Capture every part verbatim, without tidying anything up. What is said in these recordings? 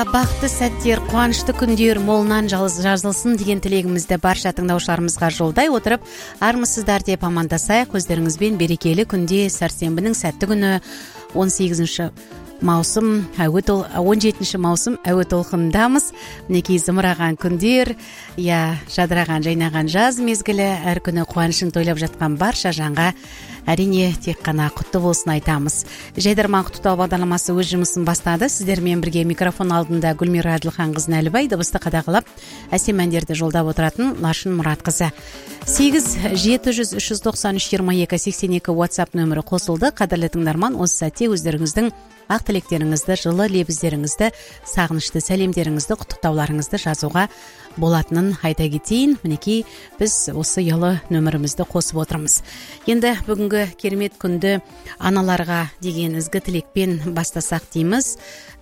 Бақытты сәттер, қуанышты күндер молынан жазылсын деген тілегімізді барша тыңдаушыларымызға жолдай отырып, армысыздар деп амандасайық. Өздеріңізбен берекелі күнде, сәрсенбінің сәтті күні он сегізінші маусым, он жетінші маусым әуе толқынындамыз. Мінекей зымыраған күндер, я жадыраған, жайнаған жаз мезгілі, әр күні қуанышын тойлап жатқан барша жанға әрине тек қана құтты болсын айтамыз. Жайдарман құттықтау бағдарламасы өз жұмысын бастады. Сіздермен бірге микрофон алдында Гүлмира Әділханқызы Нәлібай, дыбысты қадағалап, әсем әндерді жолдап отыратын Лашын Мұратқызы. сегіз жеті жүз үш жүз тоқсан үш жиырма екі сексен екі WhatsApp нөмірі қосылды. Қадірлі тыңдарман, осы сәтте өздеріңіздің ақ тілектеріңізді, жылы лебіздеріңізді, сағынышты сәлемдеріңізді, құттықтауларыңызды жазуға болатынын айта кетейін. Мінекей біз осы ұялы нөмірімізді қосып отырмыз. Енді бүгінгі керемет күнді аналарға деген ізгі тілекпен бастасақ дейміз.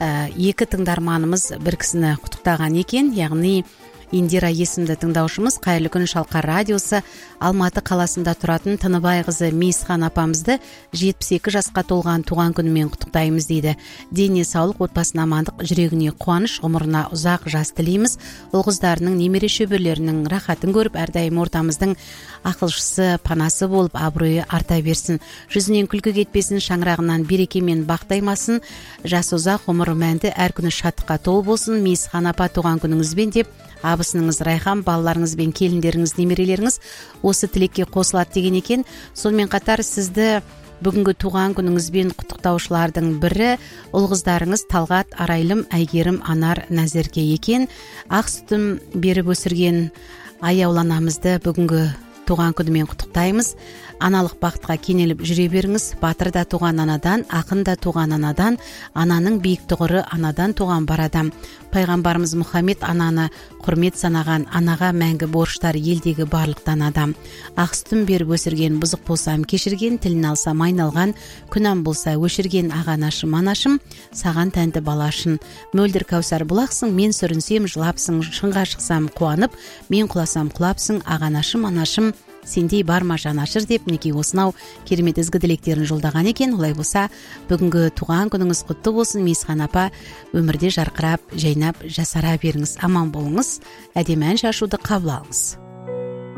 Екі тыңдарманымыз бір кісіні құттықтаған екен, яғни Индира есімді тыңдаушымыз Қайырлы күн Шалқар радиосы Алматы қаласында тұратын Тыныбай қызы Мейісхан апамызды жетпіс екі жасқа толған туған күнімен құттықтаймыз дейді. Дене саулық, отбасына амандық, жүрегіне қуаныш, ғұмырына ұзақ жас тілейміз. Ұл қыздарының, немере шөберелерінің рахатын көріп, әрдайым ортамыздың ақылшысы, панасы болып, абыройы арта берсін. Жүзінен күлкі кетпесін, шаңырағынан береке мен бақтаймасын. Жас ұзақ, ғұмыры мәнді, әр күні шаттыққа толы болсын. Мейісхан апа туған күніңізбен деп абысыныңыз Райхан, балаларыңыз бен келіндеріңіз, немерелеріңіз осы тілекке қосылады деген екен. Сонымен қатар сізді бүгінгі туған күніңізбен құттықтаушылардың бірі ұл қыздарыңыз Талғат, Арайлым, Әйгерім, Анар, Нәзерке екен. Ақ сүтім беріп өсірген аяуланамызды бүгінгі туған күнімен құттықтаймыз. Аналық бақытқа кенеліп жүре беріңіз. Батыр да туған анадан, ақын да туған анадан, ананың биік тұғыры анадан туған бар адам. Пайғамбарымыз Мұхаммед ананы құрмет санаған, анаға мәңгі борыштар елдегі барлықтан адам. Ақ сүтін беріп өсірген, бұзық болсам кешірген, тілін алсам айналған, күнәм болса өшірген ағанашым, анашым, саған тәнті балашын. Мөлдір кәусар бұлақсың, мен сүрінсем жылапсың, шыңға шықсам қуанып, мен құласам құлапсың, ағанашым, анашым, сендей бар ма жанашыр деп мінекей осынау керемет ізгі тілектерін жолдаған екен. Олай болса, бүгінгі туған күніңіз құтты болсын. Мейісхан апа, өмірде жарқырап, жайнап, жасара беріңіз, аман болыңыз. Әдемі ән шашуды қабыл алыңыз.